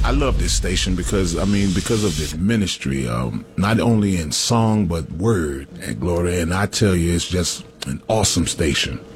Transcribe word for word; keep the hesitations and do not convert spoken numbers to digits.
I love this station because, I mean, because of the ministry, um, not only in song, but word at Glory. And I tell you, it's just an awesome station.